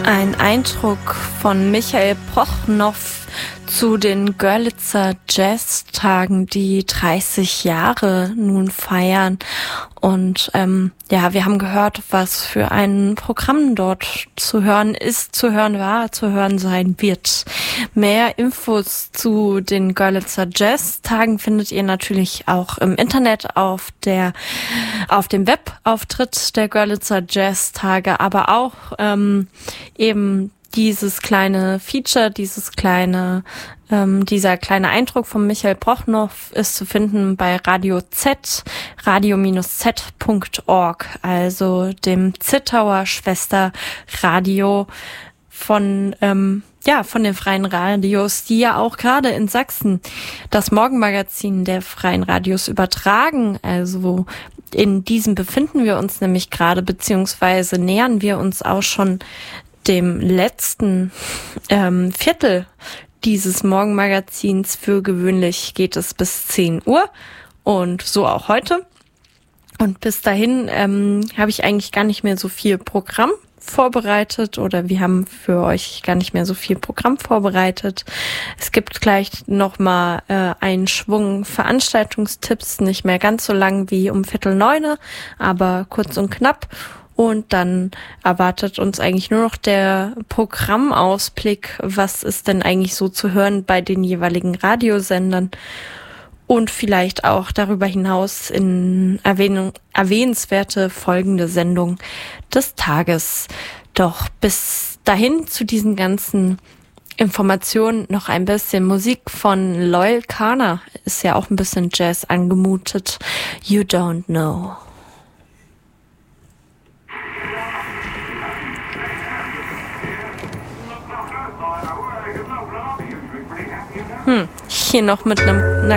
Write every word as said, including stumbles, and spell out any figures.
Ein Eindruck von Michael Prochnow zu den Görlitzer Jazztagen, die dreißig Jahre nun feiern. Und ähm, ja, wir haben gehört, was für ein Programm dort zu hören ist, zu hören war, zu hören sein wird. Mehr Infos zu den Görlitzer Jazztagen findet ihr natürlich auch im Internet auf der auf dem Webauftritt der Görlitzer Jazztage, aber auch ähm, eben dieses kleine Feature, dieses kleine, ähm, dieser kleine Eindruck von Michael Prochnow ist zu finden bei Radio Z, radio z punkt org, also dem Zittauer Schwesterradio von, ähm, ja, von den freien Radios, die ja auch gerade in Sachsen das Morgenmagazin der freien Radios übertragen. Also in diesem befinden wir uns nämlich gerade, beziehungsweise nähern wir uns auch schon dem letzten ähm, Viertel dieses Morgenmagazins. Für gewöhnlich geht es bis zehn Uhr und so auch heute. Und bis dahin ähm, habe ich eigentlich gar nicht mehr so viel Programm vorbereitet oder wir haben für euch gar nicht mehr so viel Programm vorbereitet. Es gibt gleich nochmal äh, einen Schwung Veranstaltungstipps, nicht mehr ganz so lang wie um Viertel neune, aber kurz und knapp. Und dann erwartet uns eigentlich nur noch der Programmausblick. Was ist denn eigentlich so zu hören bei den jeweiligen Radiosendern? Und vielleicht auch darüber hinaus in Erwähnung, erwähnenswerte folgende Sendung des Tages. Doch bis dahin zu diesen ganzen Informationen noch ein bisschen Musik von Loyal Kana. Ist ja auch ein bisschen Jazz angemutet. You Don't Know. Hm, hier noch mit einem, einer